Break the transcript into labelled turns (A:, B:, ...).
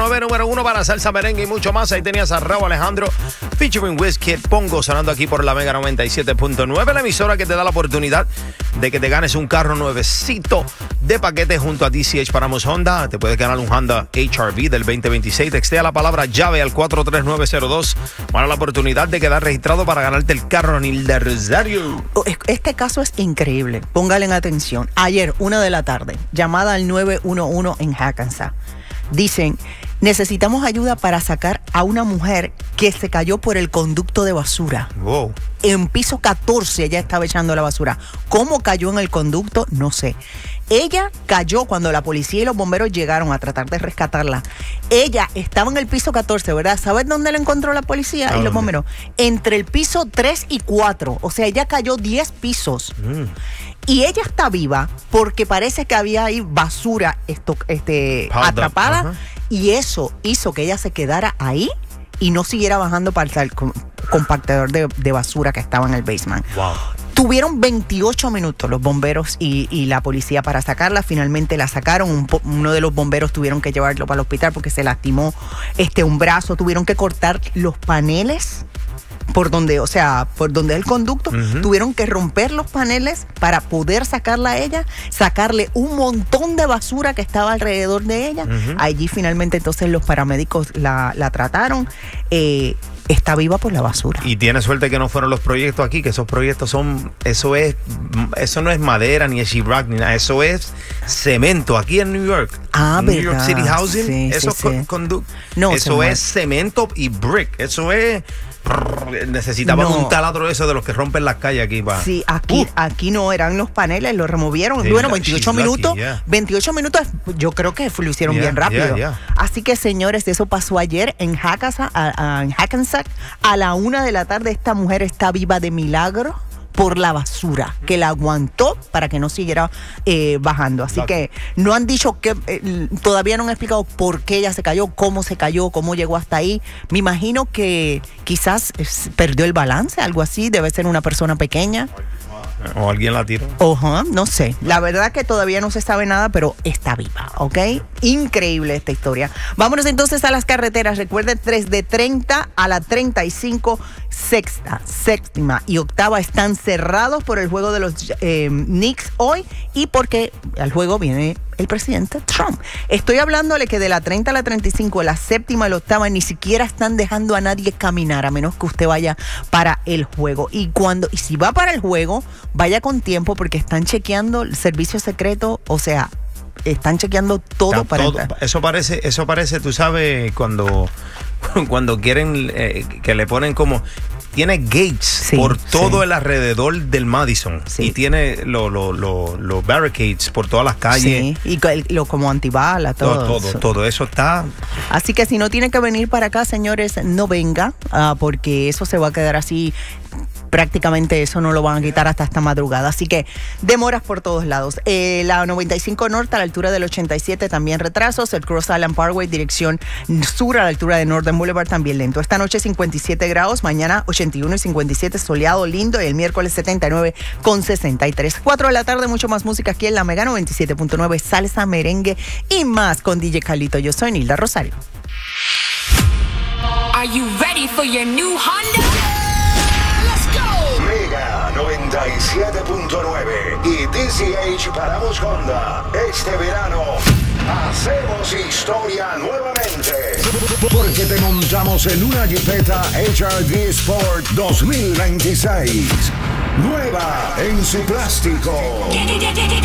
A: 99.9, número 1 para salsa, merengue y mucho más. Ahí tenías a Rauw Alejandro featuring Wizkid Pongo sonando aquí por la Mega 97.9, la emisora que te da la oportunidad de que te ganes un carro nuevecito de paquete junto a DCH Paramos Honda. Te puedes ganar un Honda HR-V del 2026. Textea la palabra llave al 43902 para la oportunidad de quedar registrado para ganarte el carro Nilda Rosario.
B: Este caso es increíble. Póngale en atención. Ayer, 1 de la tarde, llamada al 911 en Hackensack. Dicen, necesitamos ayuda para sacar a una mujer que se cayó por el conducto de basura.
A: Wow.
B: En piso 14 ella estaba echando la basura. ¿Cómo cayó en el conducto? No sé. Ella cayó cuando la policía y los bomberos llegaron a tratar de rescatarla. Ella estaba en el piso 14, ¿verdad? ¿Sabes dónde la encontró la policía y los bomberos? Entre el piso 3 y 4. O sea, ella cayó 10 pisos. Y ella está viva porque parece que había ahí basura atrapada.
A: Ajá.
B: Y eso hizo que ella se quedara ahí y no siguiera bajando para el compactador de basura que estaba en el basement.
A: Wow.
B: Tuvieron 28 minutos los bomberos y la policía para sacarla. Finalmente la sacaron. Uno de los bomberos tuvieron que llevarlo para el hospital porque se lastimó un brazo. Tuvieron que cortar los paneles por donde es el conducto. Tuvieron que romper los paneles para poder sacarla a ella, sacarle un montón de basura que estaba alrededor de ella. Allí finalmente entonces los paramédicos la trataron. Está viva por la basura.
A: Y tiene suerte que no fueron los proyectos aquí, que esos proyectos eso no es madera ni es sheetrock ni nada, eso es cemento aquí en New York. New York City Housing,
B: sí,
A: eso
B: sí.
A: Eso es cemento y brick, eso es. Necesitaba un taladro eso de los que rompen las calles aquí para.
B: Sí, aquí no eran los paneles, los removieron.
A: Sí,
B: 28 minutos.
A: Lucky, yeah.
B: 28 minutos, yo creo que lo hicieron bien rápido. Así que, señores, eso pasó ayer en Hackensack a la 1 de la tarde. Esta mujer está viva de milagro por la basura que la aguantó para que no siguiera bajando. Así que no han dicho que todavía no han explicado por qué ella se cayó, cómo llegó hasta ahí. Me imagino que quizás perdió el balance, algo así. Debe ser una persona pequeña.
A: O alguien la tiró.
B: No sé. La verdad que todavía no se sabe nada, pero está viva, ¿ok? Increíble esta historia. Vámonos entonces a las carreteras. Recuerden, 3 de 30 a la 35, sexta, séptima y octava están cerrados por el juego de los Knicks hoy y porque al juego viene el presidente Trump. Estoy hablándole que de la 30 a la 35, la séptima y la octava ni siquiera están dejando a nadie caminar a menos que usted vaya para el juego. Y si va para el juego, vaya con tiempo porque están chequeando el servicio secreto, o sea, están chequeando todo para entrar.
A: Eso parece, tú sabes, cuando quieren que le ponen como. Tiene gates por todo el alrededor del Madison. Y tiene los barricades por todas las calles.
B: Sí, y como antibala,
A: todo eso está.
B: Así que si no tiene que venir para acá, señores, no venga, porque eso se va a quedar así. Prácticamente eso no lo van a quitar hasta esta madrugada. Así que demoras por todos lados. La 95 Norte a la altura del 87 también retrasos. El Cross Island Parkway dirección sur a la altura de Northern Boulevard también lento. Esta noche 57 grados, mañana 81 y 57 soleado, lindo. Y el miércoles 79 con 63. 4 de la tarde, mucho más música aquí en la Mega 97.9, salsa, merengue y más con DJ Carlito. Yo soy Nilda Rosario.
C: Are you ready for your new Honda?
D: 97.9 y DCH Paramos Honda. Este verano hacemos historia nuevamente. Porque te montamos en una Jeepeta HR-V Sport 2026. Nueva en su plástico.